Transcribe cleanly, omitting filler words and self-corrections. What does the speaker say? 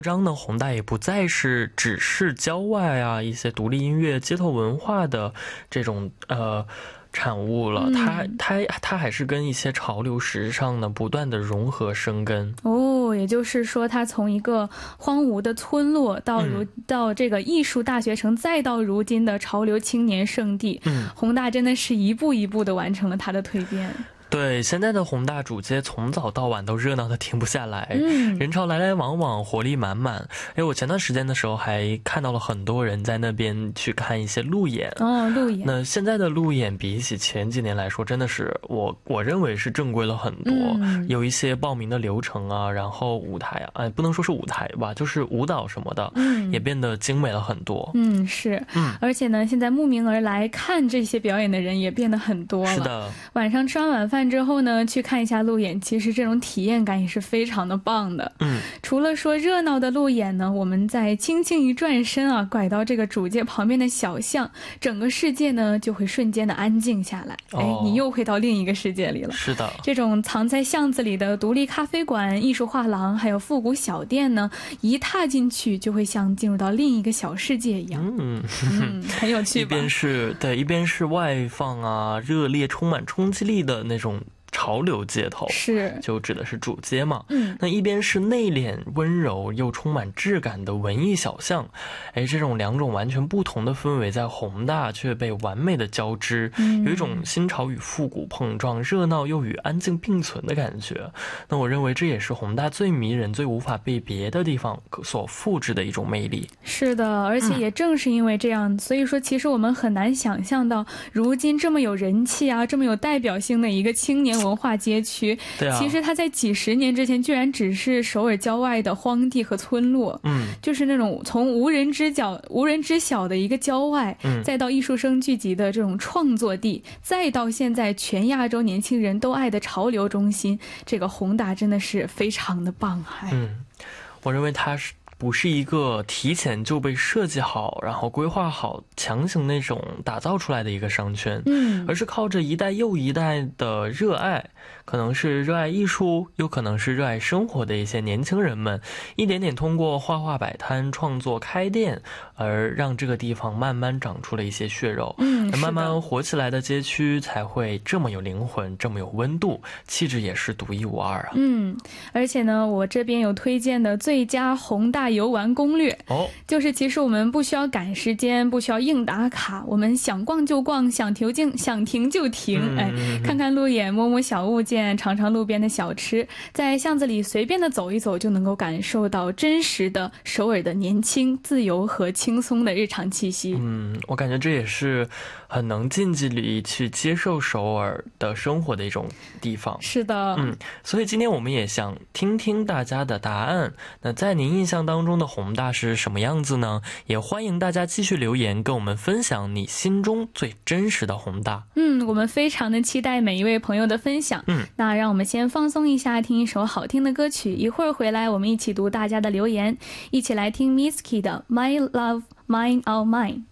张呢，宏大也不再是只是郊外啊一些独立音乐、街头文化的这种产物了，它还是跟一些潮流时尚呢不断的融合生根。 也就是说它从一个荒芜的村落到这个艺术大学城，再到如今的潮流青年圣地，宏大真的是一步一步的完成了它的蜕变。 对，现在的宏大主街从早到晚都热闹的停不下来，人潮来来往往，活力满满。我前段时间的时候还看到了很多人在那边去看一些路演。 路演。 那现在的路演比起前几年来说，真的是我认为是正规了很多，有一些报名的流程啊，然后舞台啊，不能说是舞台吧，就是舞蹈什么的，也变得精美了很多。 是，而且呢，现在慕名而来看这些表演的人也变得很多了。 是的， 晚上吃完晚饭之后呢，去看一下路演，其实这种体验感也是非常的棒的。除了说热闹的路演呢，我们再轻轻一转身啊，拐到这个主街旁边的小巷，整个世界呢就会瞬间的安静下来。你又回到另一个世界里了。 是的， 这种藏在巷子里的独立咖啡馆、艺术画廊还有复古小店呢，一踏进去就会像进入到另一个小世界一样。很有趣吧？ 一边是外放啊、热烈、充满冲击力的那种潮流街头， 是就指的是主街嘛。那一边是内敛温柔又充满质感的文艺小巷，这种两种完全不同的氛围在宏大却被完美的交织，有一种新潮与复古碰撞，热闹又与安静并存的感觉。那我认为这也是宏大最迷人、最无法被别的地方所复制的一种魅力。 是的，而且也正是因为这样，所以说其实我们很难想象到如今这么有人气啊、这么有代表性的一个青年文化街区，其实它在几十年之前居然只是首尔郊外的荒地和村落，就是那种从无人知晓的一个郊外，再到艺术生聚集的这种创作地，再到现在全亚洲年轻人都爱的潮流中心，这个宏大真的是非常的棒。 我认为它不是一个提前就被设计好然后规划好强行那种打造出来的一个商圈，而是靠着一代又一代的热爱，可能是热爱艺术，又可能是热爱生活的一些年轻人们，一点点通过画画摆摊、创作开店，而让这个地方慢慢长出了一些血肉，慢慢活起来的街区才会这么有灵魂，这么有温度，气质也是独一无二啊。 而且呢，我这边有推荐的最佳宏大游玩攻略，就是其实我们不需要赶时间，不需要硬打卡，我们想逛就逛，想停就停，看看路演，摸摸小物件，尝尝路边的小吃，在巷子里随便的走一走，就能够感受到真实的首尔的年轻、自由和轻松的日常气息。 我感觉这也是很能近距离去接受首尔的生活的一种地方。 是的， 所以今天我们也想听听大家的答案。那在您印象当中的宏大是什么样子呢？也欢迎大家继续留言跟我们分享你心中最真实的宏大。 我们非常的期待每一位朋友的分享。那让我们先放松一下，听一首好听的歌曲，一会儿回来我们一起读大家的留言，一起来听 Mitski 的 My Love Mine All Mine。